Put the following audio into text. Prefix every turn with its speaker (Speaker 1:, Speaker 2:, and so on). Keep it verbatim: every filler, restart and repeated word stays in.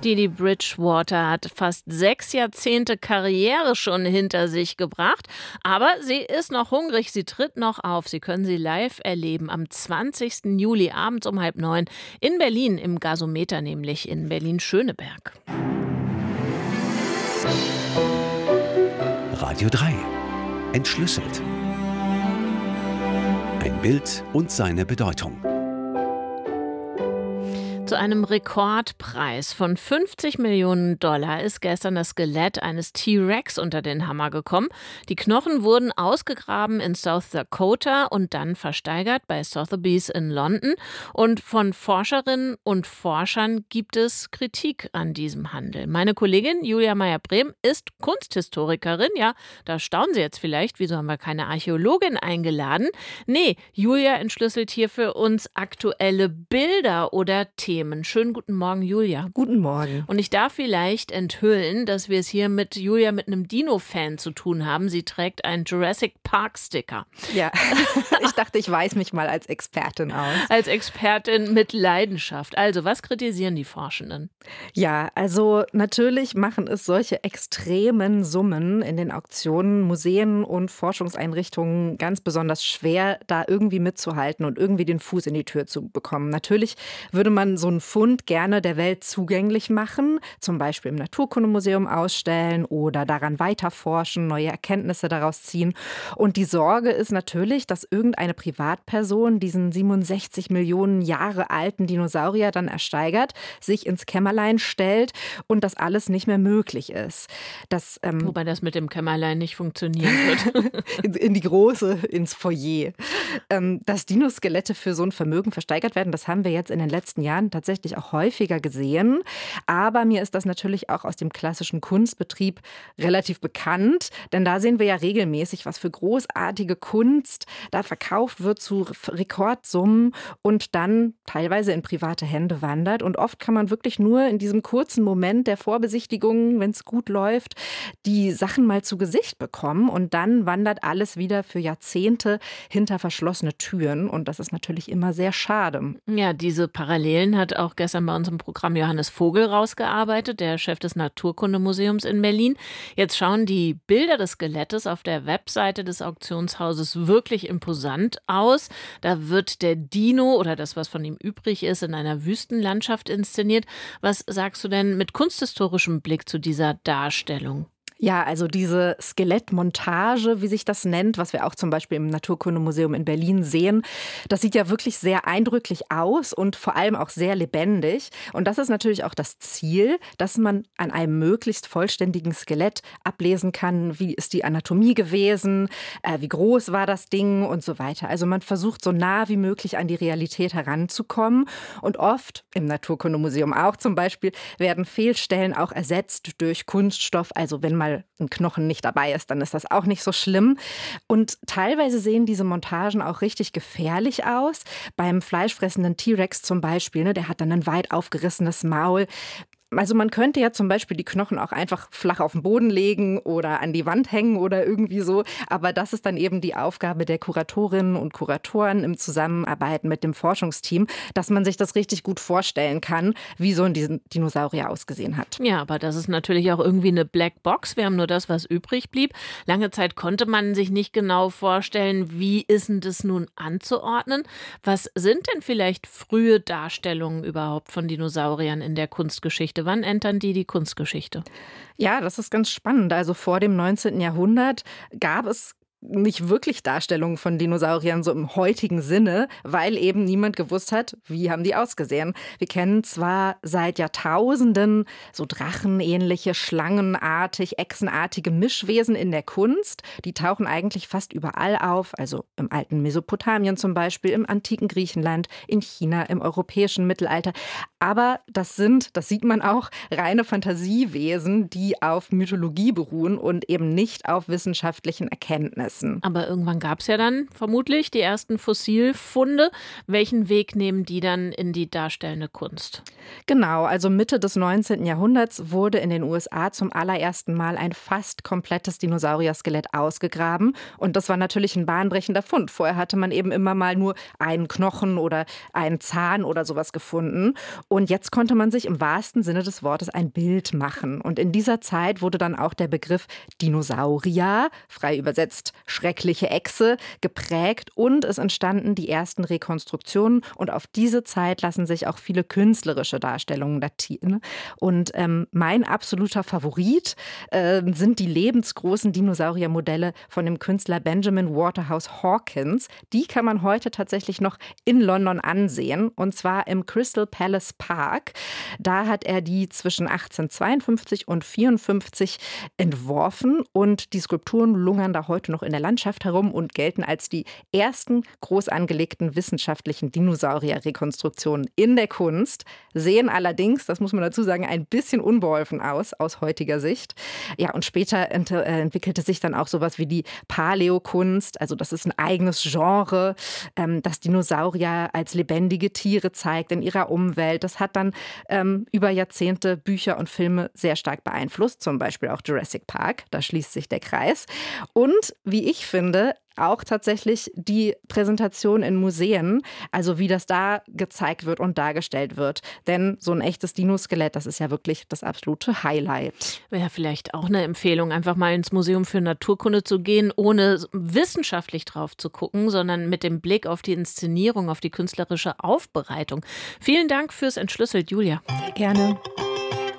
Speaker 1: Didi Bridgewater hat fast sechs Jahrzehnte Karriere schon hinter sich gebracht, aber sie ist noch hungrig, sie tritt noch auf. Sie können sie live erleben am zwanzigsten Juli abends um halb neun in Berlin, im Gasometer, nämlich in Berlin-Schöneberg.
Speaker 2: Radio drei. Entschlüsselt. Ein Bild und seine Bedeutung.
Speaker 1: Zu einem Rekordpreis von fünfzig Millionen Dollar ist gestern das Skelett eines T-Rex unter den Hammer gekommen. Die Knochen wurden ausgegraben in South Dakota und dann versteigert bei Sotheby's in London. Und von Forscherinnen und Forschern gibt es Kritik an diesem Handel. Meine Kollegin Julia Meyer-Brehm ist Kunsthistorikerin. Ja, da staunen Sie jetzt vielleicht, wieso haben wir keine Archäologin eingeladen? Nee, Julia entschlüsselt hier für uns aktuelle Bilder oder Themen. Schönen guten Morgen, Julia.
Speaker 3: Guten Morgen.
Speaker 1: Und ich darf vielleicht enthüllen, dass wir es hier mit Julia, mit einem Dino-Fan zu tun haben. Sie trägt einen Jurassic Park-Sticker.
Speaker 3: Ja, ich dachte, ich weiß mich mal als Expertin aus.
Speaker 1: Als Expertin mit Leidenschaft. Also, was kritisieren die Forschenden?
Speaker 3: Ja, also natürlich machen es solche extremen Summen in den Auktionen, Museen und Forschungseinrichtungen ganz besonders schwer, da irgendwie mitzuhalten und irgendwie den Fuß in die Tür zu bekommen. Natürlich würde man so einen Fund gerne der Welt zugänglich machen, zum Beispiel im Naturkundemuseum ausstellen oder daran weiterforschen, neue Erkenntnisse daraus ziehen. Und die Sorge ist natürlich, dass irgendeine Privatperson diesen siebenundsechzig Millionen Jahre alten Dinosaurier dann ersteigert, sich ins Kämmerlein stellt und das alles nicht mehr möglich ist. Das, ähm,
Speaker 1: Wobei das mit dem Kämmerlein nicht funktionieren wird.
Speaker 3: in, in die große, ins Foyer. Ähm, dass Dinoskelette für so ein Vermögen versteigert werden, das haben wir jetzt in den letzten Jahren tatsächlich auch häufiger gesehen. Aber mir ist das natürlich auch aus dem klassischen Kunstbetrieb relativ bekannt, denn da sehen wir ja regelmäßig, was für großartige Kunst da verkauft wird zu Rekordsummen und dann teilweise in private Hände wandert. Und oft kann man wirklich nur in diesem kurzen Moment der Vorbesichtigung, wenn es gut läuft, die Sachen mal zu Gesicht bekommen und dann wandert alles wieder für Jahrzehnte hinter verschlossene Türen und das ist natürlich immer sehr schade.
Speaker 1: Ja, diese Parallelen hat auch gestern bei uns im Programm Johannes Vogel rausgearbeitet, der Chef des Naturkundemuseums in Berlin. Jetzt schauen die Bilder des Skelettes auf der Webseite des Auktionshauses wirklich imposant aus. Da wird der Dino oder das, was von ihm übrig ist, in einer Wüstenlandschaft inszeniert. Was sagst du denn mit kunsthistorischem Blick zu dieser Darstellung?
Speaker 3: Ja, also diese Skelettmontage, wie sich das nennt, was wir auch zum Beispiel im Naturkundemuseum in Berlin sehen, das sieht ja wirklich sehr eindrücklich aus und vor allem auch sehr lebendig. Und das ist natürlich auch das Ziel, dass man an einem möglichst vollständigen Skelett ablesen kann, wie ist die Anatomie gewesen, äh, wie groß war das Ding und so weiter. Also man versucht so nah wie möglich an die Realität heranzukommen. Und oft, im Naturkundemuseum auch zum Beispiel, werden Fehlstellen auch ersetzt durch Kunststoff, also wenn man ein Knochen nicht dabei ist, dann ist das auch nicht so schlimm. Und teilweise sehen diese Montagen auch richtig gefährlich aus. Beim fleischfressenden T-Rex zum Beispiel, ne, der hat dann ein weit aufgerissenes Maul. Also man könnte ja zum Beispiel die Knochen auch einfach flach auf den Boden legen oder an die Wand hängen oder irgendwie so. Aber das ist dann eben die Aufgabe der Kuratorinnen und Kuratoren im Zusammenarbeiten mit dem Forschungsteam, dass man sich das richtig gut vorstellen kann, wie so ein Dinosaurier ausgesehen hat.
Speaker 1: Ja, aber das ist natürlich auch irgendwie eine Blackbox. Wir haben nur das, was übrig blieb. Lange Zeit konnte man sich nicht genau vorstellen, wie ist denn das nun anzuordnen? Was sind denn vielleicht frühe Darstellungen überhaupt von Dinosauriern in der Kunstgeschichte? Wann entern die die Kunstgeschichte?
Speaker 3: Ja, das ist ganz spannend. Also vor dem neunzehnten Jahrhundert gab es nicht wirklich Darstellungen von Dinosauriern so im heutigen Sinne, weil eben niemand gewusst hat, wie haben die ausgesehen. Wir kennen zwar seit Jahrtausenden so drachenähnliche, schlangenartig, echsenartige Mischwesen in der Kunst. Die tauchen eigentlich fast überall auf, also im alten Mesopotamien zum Beispiel, im antiken Griechenland, in China, im europäischen Mittelalter. Aber das sind, das sieht man auch, reine Fantasiewesen, die auf Mythologie beruhen und eben nicht auf wissenschaftlichen Erkenntnissen. bemessen.
Speaker 1: Aber irgendwann gab es ja dann vermutlich die ersten Fossilfunde. Welchen Weg nehmen die dann in die darstellende Kunst?
Speaker 3: Genau, also Mitte des neunzehnten Jahrhunderts wurde in den U S A zum allerersten Mal ein fast komplettes Dinosaurier-Skelett ausgegraben. Und das war natürlich ein bahnbrechender Fund. Vorher hatte man eben immer mal nur einen Knochen oder einen Zahn oder sowas gefunden. Und jetzt konnte man sich im wahrsten Sinne des Wortes ein Bild machen. Und in dieser Zeit wurde dann auch der Begriff Dinosaurier, frei übersetzt schreckliche Echse, geprägt und es entstanden die ersten Rekonstruktionen. Und auf diese Zeit lassen sich auch viele künstlerische Darstellungen datieren. Und ähm, mein absoluter Favorit äh, sind die lebensgroßen Dinosauriermodelle von dem Künstler Benjamin Waterhouse Hawkins. Die kann man heute tatsächlich noch in London ansehen, und zwar im Crystal Palace Park. Da hat er die zwischen achtzehnhundertzweiundfünfzig und vierundfünfzig entworfen und die Skulpturen lungern da heute noch in der Landschaft herum und gelten als die ersten groß angelegten wissenschaftlichen Dinosaurier-Rekonstruktionen in der Kunst, sehen allerdings, das muss man dazu sagen, ein bisschen unbeholfen aus, aus heutiger Sicht. Ja, und später ent- äh, entwickelte sich dann auch sowas wie die Paläokunst, also das ist ein eigenes Genre, ähm, das Dinosaurier als lebendige Tiere zeigt in ihrer Umwelt. Das hat dann ähm, über Jahrzehnte Bücher und Filme sehr stark beeinflusst, zum Beispiel auch Jurassic Park, da schließt sich der Kreis. Und wie ich finde, auch tatsächlich die Präsentation in Museen, also wie das da gezeigt wird und dargestellt wird. Denn so ein echtes Dinoskelett, das ist ja wirklich das absolute Highlight.
Speaker 1: Wäre vielleicht auch eine Empfehlung, einfach mal ins Museum für Naturkunde zu gehen, ohne wissenschaftlich drauf zu gucken, sondern mit dem Blick auf die Inszenierung, auf die künstlerische Aufbereitung. Vielen Dank fürs Entschlüsselt, Julia.
Speaker 3: Gerne.